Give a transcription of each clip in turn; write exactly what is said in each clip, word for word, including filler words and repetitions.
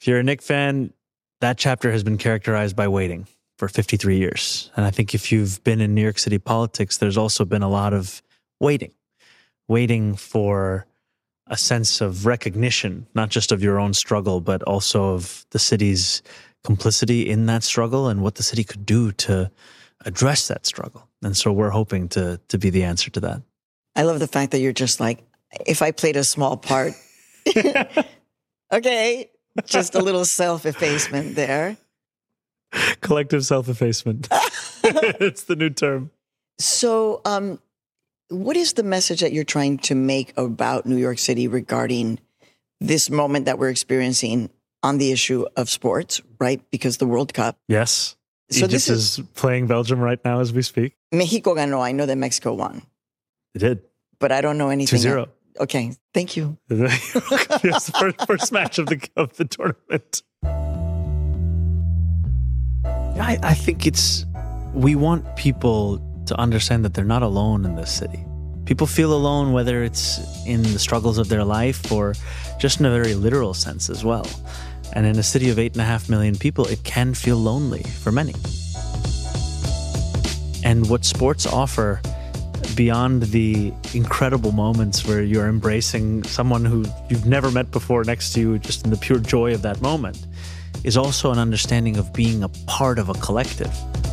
If you're a Knicks fan, that chapter has been characterized by waiting for fifty-three years. And I think if you've been in New York City politics, there's also been a lot of waiting, waiting for a sense of recognition, not just of your own struggle, but also of the city's complicity in that struggle and what the city could do to address that struggle. And so we're hoping to to be the answer to that. I love the fact that you're just like, if I played a small part, okay, just a little self-effacement there. Collective self-effacement. It's the new term. So, um, what is the message that you're trying to make about New York City regarding this moment that we're experiencing on the issue of sports, right? Because the World Cup. Yes. So Egypt this is, is playing Belgium right now as we speak. Mexico ganó. I know that Mexico won. It did. But I don't know anything. two zero. Okay, thank you. Yes, the first, first match of the of the tournament. I, I think it's, we want people to understand that they're not alone in this city. People feel alone, whether it's in the struggles of their life or just in a very literal sense as well. And in a city of eight and a half million people, it can feel lonely for many. And what sports offer, beyond the incredible moments where you're embracing someone who you've never met before next to you, just in the pure joy of that moment, is also an understanding of being a part of a collective.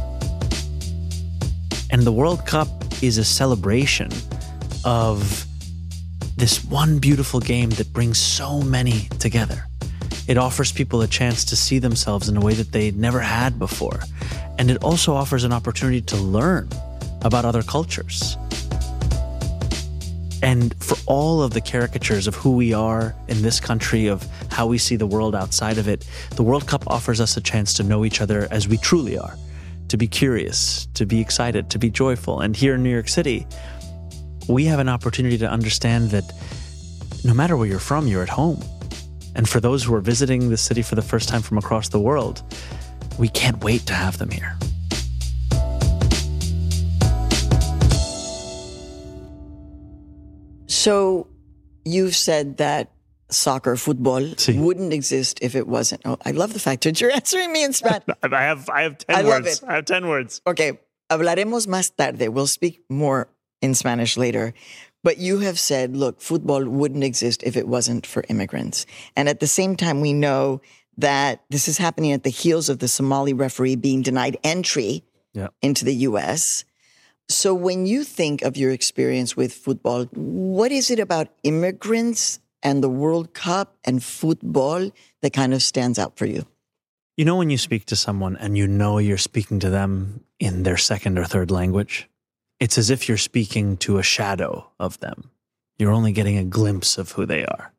And the World Cup is a celebration of this one beautiful game that brings so many together. It offers people a chance to see themselves in a way that they never had before. And it also offers an opportunity to learn about other cultures. And for all of the caricatures of who we are in this country, of how we see the world outside of it, the World Cup offers us a chance to know each other as we truly are, to be curious, to be excited, to be joyful. And here in New York City, we have an opportunity to understand that no matter where you're from, you're at home. And for those who are visiting the city for the first time from across the world, we can't wait to have them here. So you've said that soccer, football, Sí. wouldn't exist if it wasn't. Oh, I love the fact that you're answering me in Spanish. I have I have ten I love words. it. I have ten words. Okay, hablaremos más tarde. We'll speak more in Spanish later. But you have said, look, football wouldn't exist if it wasn't for immigrants. And at the same time, we know that this is happening at the heels of the Somali referee being denied entry Yeah. into the U S. So when you think of your experience with football, what is it about immigrants and the World Cup and football that kind of stands out for you? You know when you speak to someone and you know you're speaking to them in their second or third language? It's as if you're speaking to a shadow of them. You're only getting a glimpse of who they are.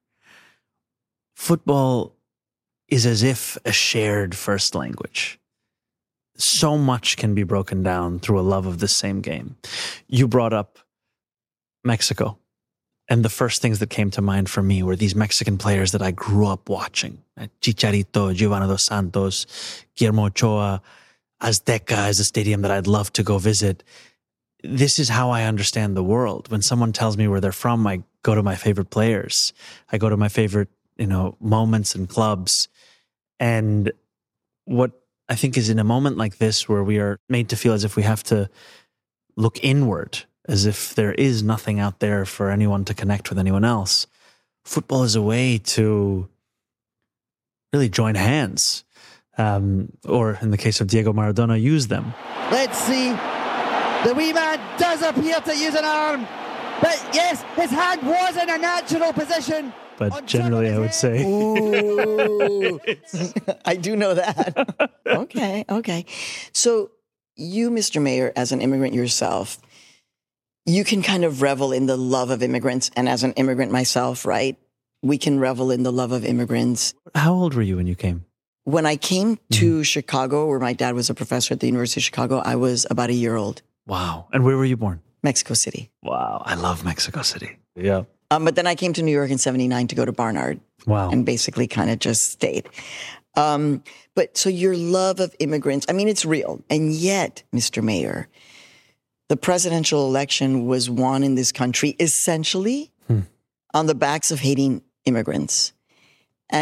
Football is as if a shared first language. So much can be broken down through a love of this same game. You brought up Mexico. And the first things that came to mind for me were these Mexican players that I grew up watching. Chicharito, Giovanni Dos Santos, Guillermo Ochoa, Azteca is a stadium that I'd love to go visit. This is how I understand the world. When someone tells me where they're from, I go to my favorite players. I go to my favorite, you know, moments and clubs. And what I think is in a moment like this where we are made to feel as if we have to look inward, as if there is nothing out there for anyone to connect with anyone else. Football is a way to really join hands. Um, or in the case of Diego Maradona, use them. Let's see. The wee man does appear to use an arm. But yes, his hand was in a natural position. But generally, I would say. Ooh. I do know that. Okay, okay. So you, Mister Mayor, as an immigrant yourself, you can kind of revel in the love of immigrants. And as an immigrant myself, right, we can revel in the love of immigrants. How old were you when you came? When I came to mm-hmm. Chicago, where my dad was a professor at the University of Chicago, I was about a year old. Wow. And where were you born? Mexico City. Wow. I love Mexico City. Yeah. Um, but then I came to New York in seventy-nine to go to Barnard. Wow. And basically kind of just stayed. Um, but so your love of immigrants, I mean, it's real. And yet, Mister Mayor, the presidential election was won in this country essentially hmm. on the backs of hating immigrants. And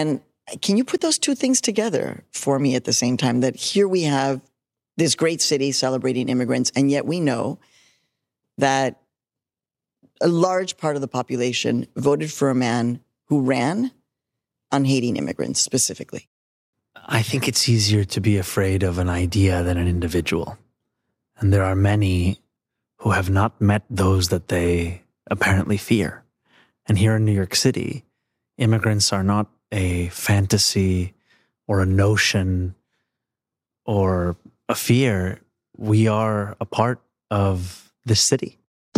Can you put those two things together for me at the same time? That here we have this great city celebrating immigrants, and yet we know that a large part of the population voted for a man who ran on hating immigrants specifically. I think it's easier to be afraid of an idea than an individual. And there are many who have not met those that they apparently fear. And here in New York City, immigrants are not a fantasy or a notion or a fear. We are a part of this city.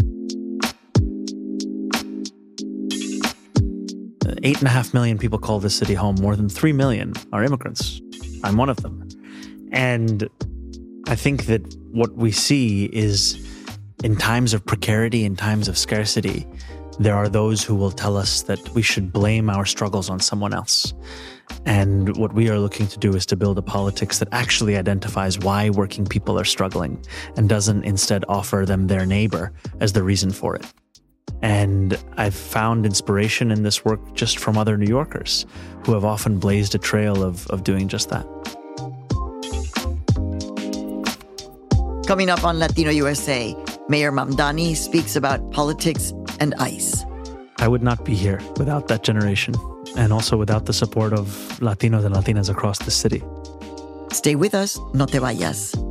Eight and a half million people call this city home. More than three million are immigrants. I'm one of them. And I think that what we see is in times of precarity, in times of scarcity, there are those who will tell us that we should blame our struggles on someone else. And what we are looking to do is to build a politics that actually identifies why working people are struggling and doesn't instead offer them their neighbor as the reason for it. And I've found inspiration in this work just from other New Yorkers who have often blazed a trail of, of doing just that. Coming up on Latino U S A, Mayor Mamdani speaks about politics and ICE. I would not be here without that generation, and also without the support of Latinos and Latinas across the city. Stay with us, no te vayas.